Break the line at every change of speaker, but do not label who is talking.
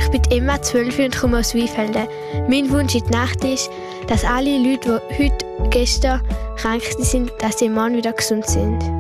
Ich bin Emma, 12 und komme aus Weinfelden. Mein Wunsch in der Nacht ist, dass alle Leute, die gestern krank sind, dass sie morgen wieder gesund sind.